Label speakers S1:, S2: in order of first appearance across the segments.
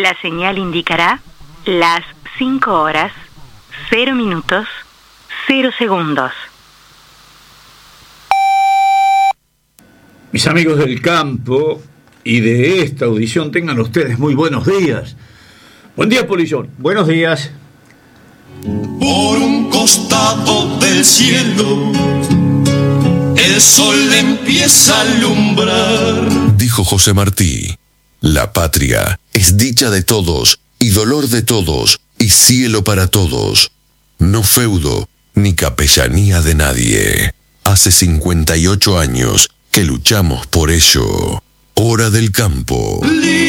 S1: La señal indicará las 5 horas, 0 minutos, 0 segundos.
S2: Mis amigos del campo y de esta audición, tengan ustedes muy buenos días. Buen día, Polillón.
S3: Buenos días.
S4: Por un costado del cielo, el sol empieza a alumbrar.
S5: Dijo José Martí: la patria es dicha de todos y dolor de todos y cielo para todos. No feudo ni capellanía de nadie. Hace 58 años que luchamos por ello. Hora del campo.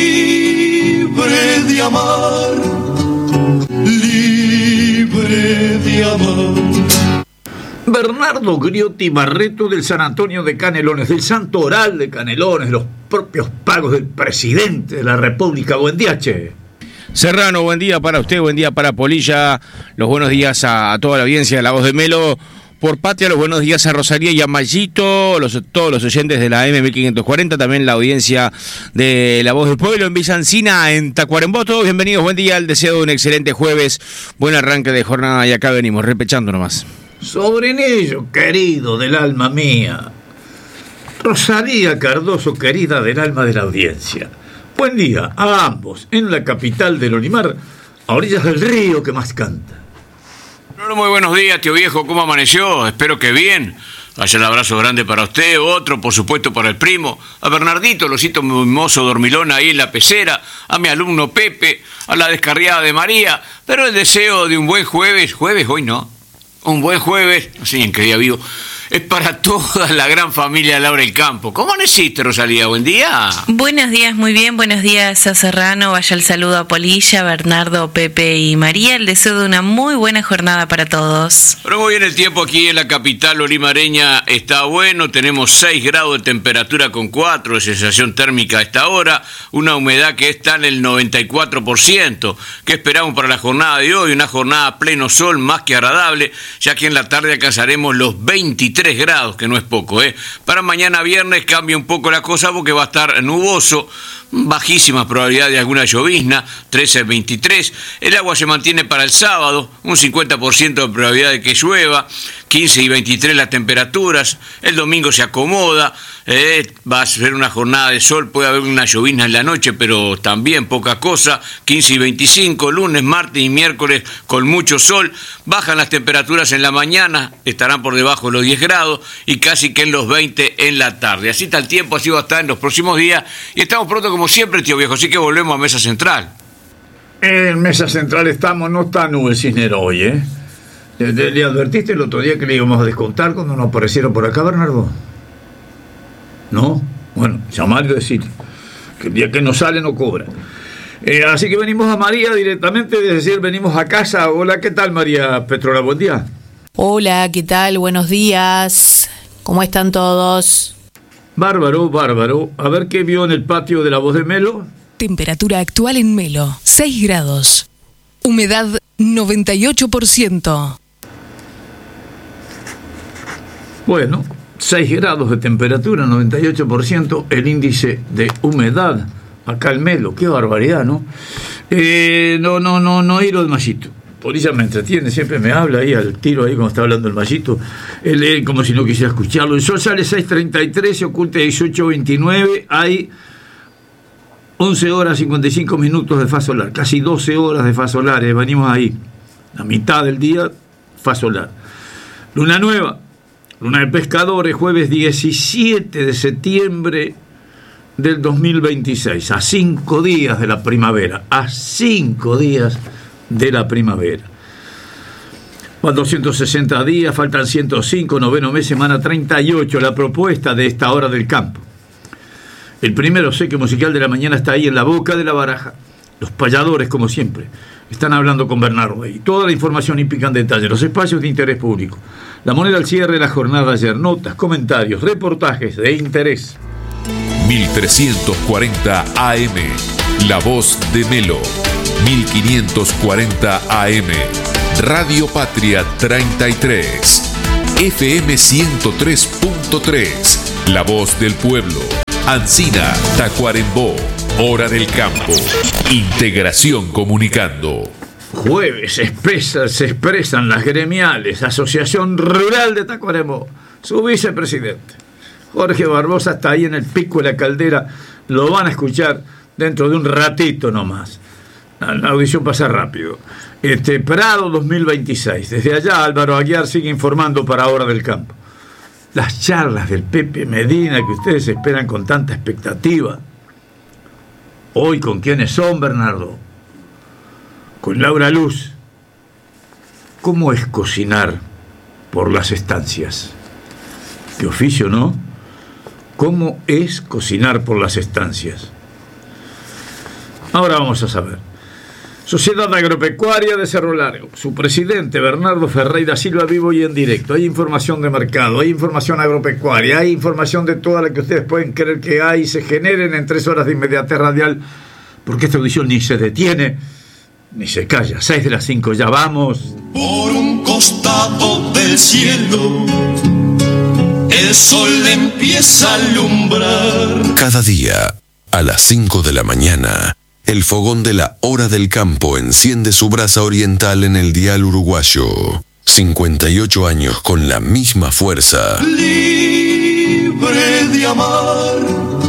S4: Libre de amar, libre de amar.
S2: Bernardo Griotti Barreto del San Antonio de Canelones, del Santo Oral de Canelones, los propios pagos del presidente de la República. Buen día, che.
S6: Serrano, buen día para usted, buen día para Polilla, los buenos días a toda la audiencia de La Voz de Melo. Por Patria, los buenos días a Rosalía y a Mayito, todos los oyentes de la M1540, también la audiencia de La Voz del Pueblo en Villa Encina, en Tacuarembó. Todos bienvenidos, buen día, el deseo de un excelente jueves, buen arranque de jornada y acá venimos, repechando nomás.
S2: Sobre ello, querido del alma mía, Rosalía Cardoso, querida del alma de la audiencia. Buen día a ambos, en la capital del Olimar, a orillas del río que más canta.
S7: Muy buenos días, tío viejo, ¿cómo amaneció? Espero que bien. Vaya el abrazo grande para usted, otro, por supuesto, para el primo, a Bernardito, el osito mimoso dormilón ahí en la pecera, a mi alumno Pepe, a la descarriada de María, pero el deseo de un buen jueves hoy no, un buen jueves, no sé ni en qué día vivo, es para toda la gran familia Laura del Campo. ¿Cómo amaneciste, Rosalía? Buen día.
S8: Buenos días, muy bien. Buenos días a Serrano. Vaya el saludo a Polilla, Bernardo, Pepe y María. El deseo de una muy buena jornada para todos.
S7: Pero muy bien, el tiempo aquí en la capital olimareña está bueno. Tenemos 6 grados de temperatura con 4 de sensación térmica a esta hora. Una humedad que está en el 94%. ¿Qué esperamos para la jornada de hoy? Una jornada a pleno sol más que agradable, ya que en la tarde alcanzaremos los 23 grados, que no es poco, ¿eh? Para mañana viernes cambia un poco la cosa porque va a estar nuboso, bajísima probabilidad de alguna llovizna, 13 al 23. El agua se mantiene para el sábado, un 50% de probabilidad de que llueva, 15 y 23 las temperaturas. El domingo se acomoda, va a ser una jornada de sol, puede haber una llovizna en la noche, pero también poca cosa, 15 y 25, lunes, martes y miércoles con mucho sol. Bajan las temperaturas en la mañana, estarán por debajo de los 10 grados y casi que en los 20 en la tarde. Así está el tiempo, así va a estar en los próximos días y estamos pronto como siempre, tío viejo, así que volvemos a Mesa Central.
S2: En Mesa Central estamos, no está Nube Cisnero hoy, ¿eh? ¿Le advertiste el otro día que le íbamos a descontar cuando nos aparecieron por acá, Bernardo? ¿No? Bueno, llamarle y decir que el día que no sale no cobra. Así que venimos a María directamente, es decir, venimos a casa. Hola, ¿qué tal, María Petrola? Buen día.
S9: Hola, ¿qué tal? Buenos días. ¿Cómo están todos?
S2: Bárbaro, bárbaro. A ver qué vio en el patio de La Voz de Melo.
S10: Temperatura actual en Melo, 6 grados. Humedad 98%.
S2: Bueno, 6 grados de temperatura, 98%, el índice de humedad acá en Melo. Qué barbaridad, ¿no? No ir al Mayito. Polilla me entretiene, siempre me habla ahí al tiro ahí cuando está hablando el Mayito. Él como si no quisiera escucharlo. El sol sale 6:33, se oculta 18:29, hay 11 horas 55 minutos de faz solar, casi 12 horas de faz solar, venimos ahí, a mitad del día, faz solar. Luna nueva, luna de pescadores, jueves 17 de septiembre del 2026, a 5 días de la primavera, a 5 días de la primavera. Van 260 días, faltan 105, noveno mes, semana 38, la propuesta de esta hora del campo. El primer obsequio musical de la mañana está ahí en la boca de la baraja. Los payadores, como siempre, están hablando con Bernardo ahí. Toda la información hípica en detalle, los espacios de interés público. La moneda al cierre de la jornada de ayer, notas, comentarios, reportajes de interés.
S5: 1340 AM, La Voz de Melo. 1540 AM, Radio Patria 33. FM 103.3, La Voz del Pueblo. Ancina, Tacuarembó,
S3: Hora del Campo. Integración Comunicando.
S2: Jueves se expresan las gremiales, Asociación Rural de Tacuarembó, su vicepresidente Jorge Barbosa está ahí en el pico de la caldera, lo van a escuchar dentro de un ratito nomás. La audición pasa rápido. Prado 2026. Desde allá Álvaro Aguiar sigue informando para Hora del Campo. Las charlas del Pepe Medina que ustedes esperan con tanta expectativa. Hoy, ¿con quiénes son, Bernardo? Con Laura Luz. ¿Cómo es cocinar por las estancias? ¿Qué oficio, no? ¿Cómo es cocinar por las estancias? Ahora vamos a saber. Sociedad Agropecuaria de Cerro Largo. Su presidente, Bernardo Ferreira Silva, vivo y en directo. Hay información de mercado, hay información agropecuaria, hay información de toda la que ustedes pueden creer que hay y se generen en 3 horas de inmediatez radial, porque esta audición ni se detiene, ni se calla. 6 de las 5, ya vamos.
S4: Por un costado del cielo, el sol empieza a alumbrar.
S5: Cada día, a las 5 de la mañana, el fogón de la Hora del Campo enciende su brasa oriental en el dial uruguayo. 58 años con la misma fuerza.
S4: Libre de amar,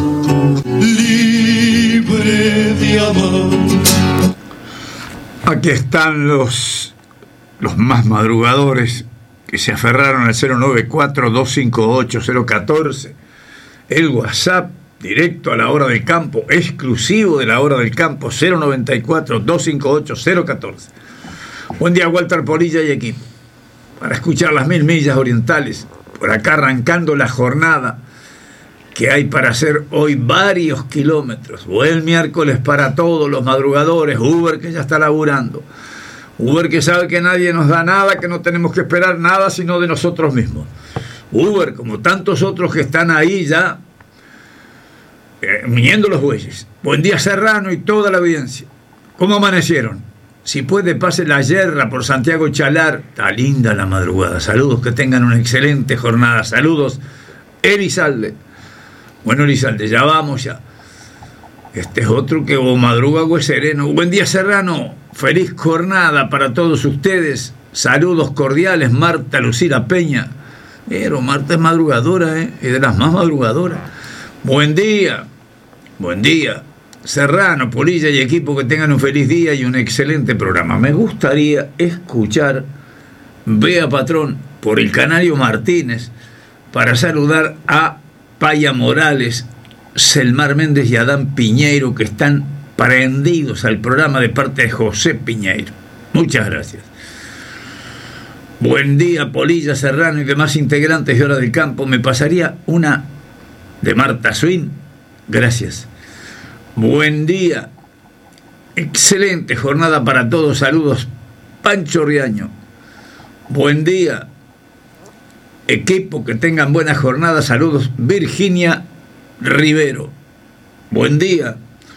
S4: libre de amar.
S2: Aquí están los más madrugadores que se aferraron al 094-258-014, el WhatsApp directo a la Hora del Campo, exclusivo de la Hora del Campo, 094-258-014. Buen día, Walter Polilla y equipo, para escuchar las 1000 millas orientales, por acá arrancando la jornada que hay para hacer hoy varios kilómetros. Buen miércoles para todos los madrugadores. Uber que ya está laburando, Uber que sabe que nadie nos da nada, que no tenemos que esperar nada sino de nosotros mismos. Uber, como tantos otros que están ahí ya midiendo los bueyes. Buen día, Serrano y toda la audiencia. ¿Cómo amanecieron? Si puede, pase la yerra por Santiago Chalar. Está linda la madrugada. Saludos, que tengan una excelente jornada. Saludos, Elizalde. Bueno, Elizalde, ya vamos ya. Este es otro que o madruga o es sereno. Buen día, Serrano. Feliz jornada para todos ustedes. Saludos cordiales, Marta Lucila Peña. Pero Marta es madrugadora, es de las más madrugadoras. Buen día. Buen día, Serrano, Polilla y equipo, que tengan un feliz día y un excelente programa. Me gustaría escuchar Bea Patrón por el Canario Martínez para saludar a Paya Morales, Selmar Méndez y Adán Piñeiro, que están prendidos al programa de parte de José Piñeiro. Muchas gracias. Buen día, Polilla, Serrano y demás integrantes de Hora del Campo. Me pasaría una de Marta Swin. Gracias. Buen día. Excelente jornada para todos. Saludos, Pancho Riaño. Buen día, equipo, que tengan buena jornada. Saludos, Virginia Rivero. Buen día,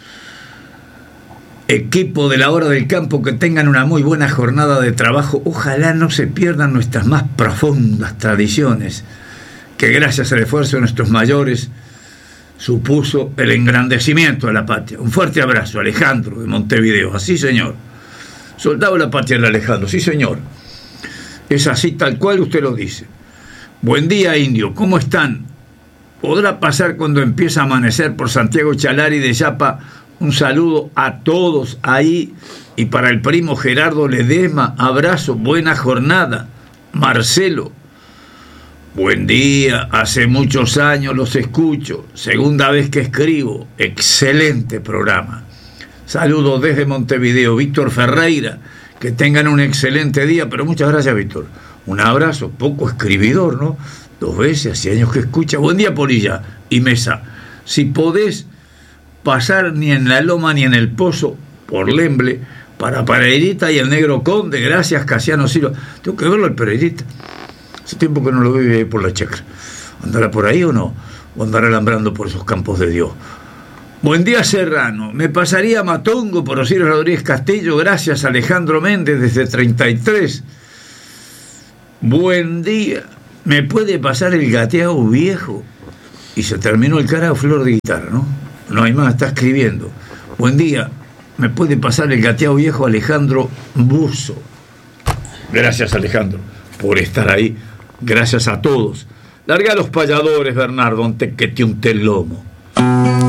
S2: equipo de la Hora del Campo, que tengan una muy buena jornada de trabajo. Ojalá no se pierdan nuestras más profundas tradiciones, que gracias al esfuerzo de nuestros mayores supuso el engrandecimiento de la patria. Un fuerte abrazo, Alejandro de Montevideo. Así, señor. Soldado de la patria, el Alejandro. Sí, señor. Es así, tal cual usted lo dice. Buen día, Indio. ¿Cómo están? ¿Podrá pasar cuando empieza a amanecer por Santiago Chalar y de Yapa? Un saludo a todos ahí. Y para el primo Gerardo Ledesma, abrazo, buena jornada. Marcelo. Buen día, hace muchos años los escucho, segunda vez que escribo, excelente programa. Saludos desde Montevideo, Víctor Ferreira, que tengan un excelente día, pero muchas gracias, Víctor. Un abrazo, poco escribidor, ¿no? 2 veces, hace años que escucha. Buen día, Polilla y Mesa. Si podés pasar ni en la Loma ni en el Pozo, por Lemble, para Pereirita y el Negro Conde, gracias, Casiano Silva. Tengo que verlo el Pereirita. Hace tiempo que no lo veo por la chacra. ¿Andará por ahí o no? ¿O andará alambrando por esos campos de Dios? Buen día, Serrano. Me pasaría Matongo por Osiris Rodríguez Castillo. Gracias, Alejandro Méndez, desde 33. Buen día. ¿Me puede pasar el gateado viejo? Y se terminó el carajo, flor de guitarra, ¿no? no hay más, está escribiendo. Buen día, ¿me puede pasar el gateado viejo Alejandro Buzo? Gracias, Alejandro, por estar ahí. Gracias a todos. Larga a los payadores, Bernardo, antes que te unte el lomo.